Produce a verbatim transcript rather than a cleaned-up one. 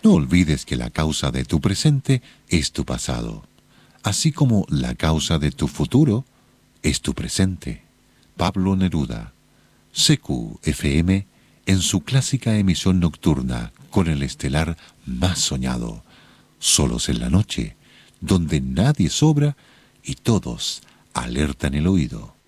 No olvides que la causa de tu presente es tu pasado, así como la causa de tu futuro es tu presente. Pablo Neruda, C Q F M, en su clásica emisión nocturna con el estelar más soñado, Solos en la Noche, donde nadie sobra y todos alertan el oído.